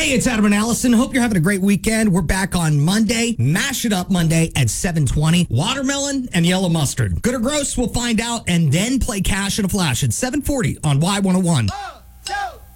Hey, it's Adam and Allison. Hope you're having a great weekend. We're back on Monday. Mash It Up Monday at 7:20. Watermelon and yellow mustard. Good or gross? We'll find out and then play Cash in a Flash at 7:40 on Y101.